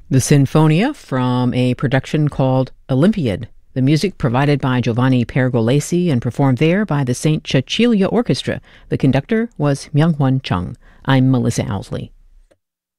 The Sinfonia from a production called Olympiad. The music provided by Giovanni Pergolesi and performed there by the St. Cecilia Orchestra. The conductor was Myung-Hwan Chung. I'm Melissa Owsley.